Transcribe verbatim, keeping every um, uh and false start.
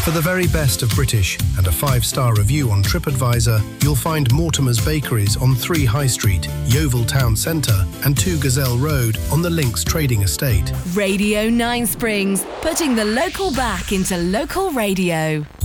For the very best of British and a five-star review on TripAdvisor, you'll find Mortimer's Bakeries on three High Street, Yeovil Town Centre and two Gazelle Road on the Links Trading Estate. Radio Nine Springs, putting the local back into local radio.